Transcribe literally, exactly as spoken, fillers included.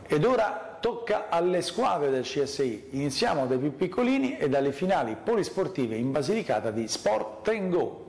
Ed ora tocca alle squadre del C S I. Iniziamo dai più piccolini e dalle finali polisportive in Basilicata di Sport Go.